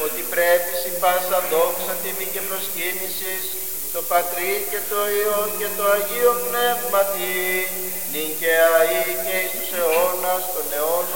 ότι πρέπει συν πάσα δόξα, τιμή και προσκύνησης το Πατρί και το Υιό και το Αγίο Πνεύματι,